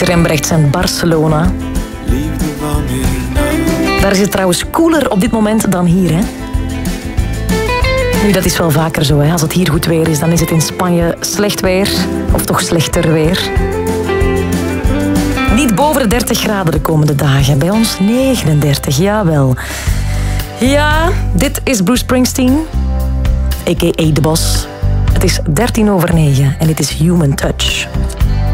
Rembrandts en Barcelona. Daar is het trouwens koeler op dit moment dan hier, hè? Nu, dat is wel vaker zo, hè. Als het hier goed weer is, dan is het in Spanje slecht weer. Of toch slechter weer. Niet boven de 30 graden de komende dagen. Bij ons 39, jawel. Ja, dit is Bruce Springsteen, a.k.a. The Boss. Het is 9:13 en dit is Human Touch.